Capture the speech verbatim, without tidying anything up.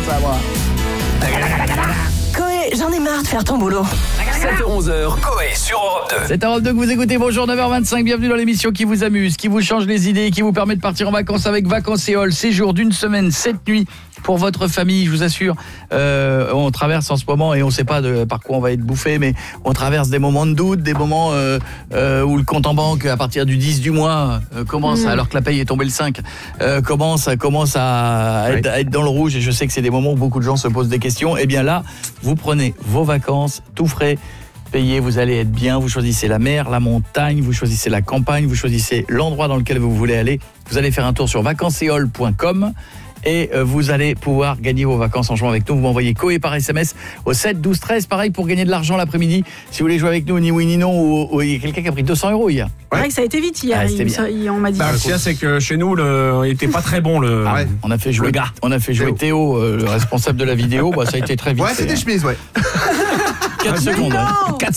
ça, moi. Coé, j'en ai marre de faire ton boulot. sept heures onze, Coé sur Europe deux. C'est Europe deux que vous écoutez. Bonjour, neuf heures vingt-cinq. Bienvenue dans l'émission qui vous amuse, qui vous change les idées, qui vous permet de partir en vacances avec Vacances-Éole. Séjour d'une semaine, sept nuits pour votre famille, je vous assure. Euh, on traverse en ce moment et on ne sait pas de, par quoi on va être bouffé, mais on traverse des moments de doute, des moments euh, euh, où le compte en banque, à partir du dix du mois, euh, commence, mmh. alors que la paye est tombée le cinq, euh, commence, commence à, oui. être, à être dans le rouge. Et je sais que c'est des moments où beaucoup de gens se posent des questions. Et bien là, vous prenez vos vacances, tout frais, payé, vous allez être bien, vous choisissez la mer, la montagne, vous choisissez la campagne, vous choisissez l'endroit dans lequel vous voulez aller. Vous allez faire un tour sur vacanceséole point com et vous allez pouvoir gagner vos vacances en jouant avec nous. Vous m'envoyez Coé par S M S au sept douze treize, pareil pour gagner de l'argent l'après-midi. Si vous voulez jouer avec nous, ni oui ni non, ou, ou il y a quelqu'un qui a pris deux cents euros hier. Ouais. Ouais, ça a été vite hier, ah, il, ça, il, on m'a dit. Bah, le pire, c'est que chez nous, le, il était pas très bon le. Ah ouais. On a fait jouer, le gars. On a fait jouer Théo, euh, le responsable de la vidéo. Bah, ça a été très vite. Ouais, c'est des chemises, ouais. quatre secondes. Hein.